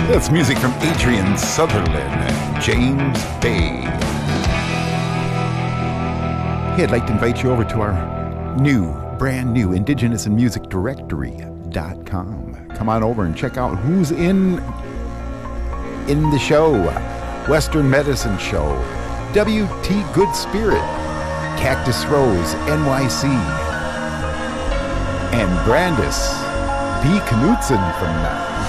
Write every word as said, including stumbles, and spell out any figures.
That's music from Adrian Sutherland and James Bay. Hey, I'd like to invite you over to our new, brand new Indigenous in Music Directory dot com. Come on over and check out who's in in the show. Western Medicine Show, W T Good Spirit, Cactus Rose, N Y C, and Brandis B. Knudsen from